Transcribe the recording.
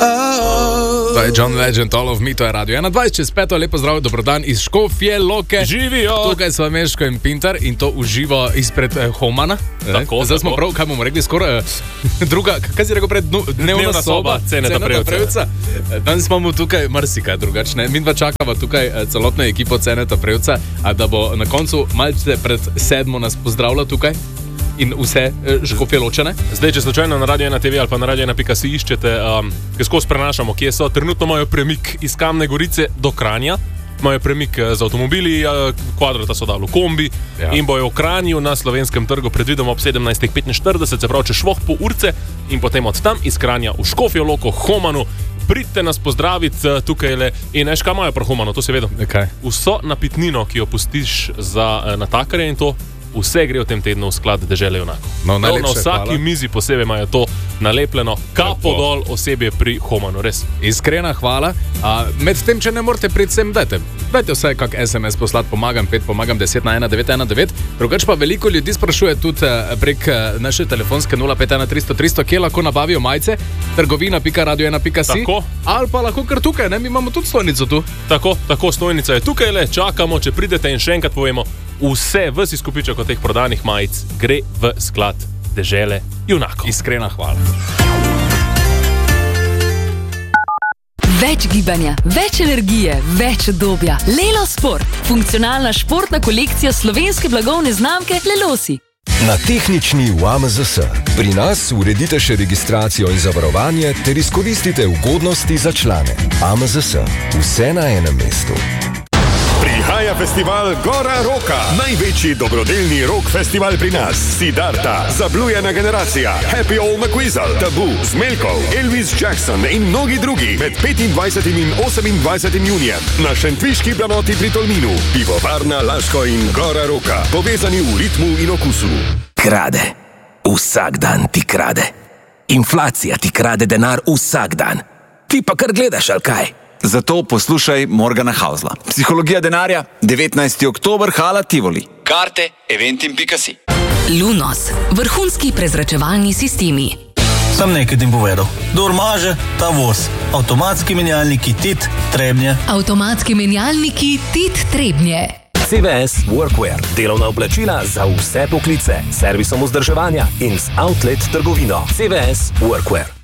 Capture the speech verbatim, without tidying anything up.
To je John Legend, All of Me, to je Radio enaindvajset, čez peto, lepo zdrav, dobrodan iz Škofje Loke. Živijo! Tukaj smo Meško in Pintar in to uživo izpred eh, Homana. Tako, Zdaj smo prav, kaj bomo rekli, skoraj eh, druga, kaj si rekel pred dnu, dnevna, dnevna soba, ceneta prevca. Danes imamo tukaj marsikaj drugačne. Mi dva čakava tukaj eh, celotno ekipo Ceneta prevca, a da bo na koncu malce pred sedmo nas pozdravila tukaj. In vse Škofje Ločane. Zdaj, če slučajno na Radio ena te ve ali pa na radio ena pika si iščete, um, ki skozi prenašamo, kje so, trenutno imajo premik iz Kamne Gorice do Kranja, imajo premik z avtomobili, Kvadrata so dali v kombi ja. In bojo v Kranju na slovenskem trgu predvidoma ob sedemnajst petinštirideset, se pravi, če švoh po urce in potem od tam iz Kranja v Škofjo Loko, Homanu. Pridite nas pozdraviti tukaj le in veš, kaj imajo pri Homanu, to se vedo. Okay. Vso napitnino, ki jo pustiš za natakarje in to, vse gre v tem tednu v sklad Dežele Junakov. No, na vsaki hvala. Mizi posebej imajo to nalepljeno, kapo dol osebje pri Homanu, res. Iskrena hvala. A, med tem, če ne morete priti sem, dajte. Dajte vsaj kak es em es poslati, pomagam pet, pomagam deset na ena devet ena devet. Drugač pa veliko ljudi sprašuje tudi prek naše telefonske nula pet ena tristo tristo, kje lahko nabavijo majice, trgovina pika radio ena pika si. Tako. Ali pa lahko kar tukaj, ne? Mi imamo tudi stojnico tu. Tako, tako, stojnica je tukaj le, čakamo, če pridete in še enkrat povemo, vse, vsi skupiček od teh prodanih majic gre v sklad Dežele Junakov. Iskrena hvala. Več gibanja, več energije, več obdobja. Lelo Sport. Funkcionalna športna kolekcija slovenske blagovne znamke Lelosi. Na tehnični v A M Z S. Pri nas uredite še registracijo in zavarovanje ter izkoristite ugodnosti za člane. A M Z S. Vse na enem mestu. Prihaja festival Gora Roka, največji dobrodelni rock festival pri nas. Siddharta, Zablujena generacija, Happy Old McWeasel, Tabu, Smelkov, Elvis Jackson in mnogi drugi med petindvajsetim in osemindvajsetim junijem na Šentviški planoti pri Tolminu. Pivovarna Laško in Gora Roka, povezani v ritmu in okusu. Krade. Vsak dan ti krade. Inflacija ti krade denar vsak dan. Ti pa kar gledaš, ali kaj? Zato poslušaj Morgana Hausla. Psihologija denarja, devetnajsti oktober, Hala Tivoli. Karte eventim pika si. Lunos. Vrhunski prezračevalni sistemi. Sam nekaj ti povedal. Dor maže, ta voz. Avtomatski menjalniki Tit Trebnje. Avtomatski menjalniki Tit Trebnje. C V S Workwear. Delovna oblačila za vse poklice. Servisom vzdrževanja in z outlet trgovino. C V S Workwear.